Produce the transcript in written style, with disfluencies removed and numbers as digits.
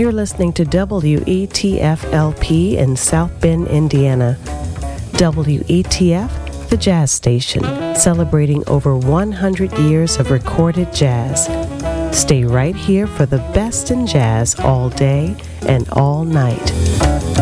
You're listening to WETF-LP in South Bend, Indiana. WETF, the jazz station, celebrating over 100 years of recorded jazz. Stay right here for the best in jazz all day and all night.